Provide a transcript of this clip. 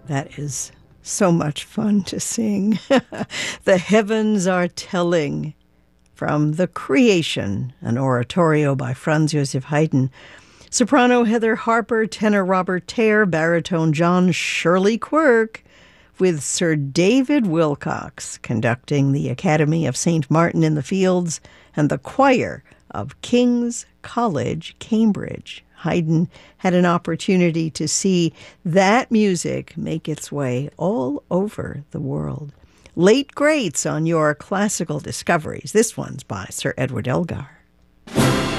That is so much fun to sing. The Heavens Are Telling from The Creation, an oratorio by Franz Joseph Haydn. Soprano Heather Harper, tenor Robert Tare, baritone John Shirley Quirk, with Sir David Wilcox conducting the Academy of St. Martin in the Fields and the choir of King's College, Cambridge. Haydn had an opportunity to see that music make its way all over the world. Late greats on your classical discoveries. This one's by Sir Edward Elgar.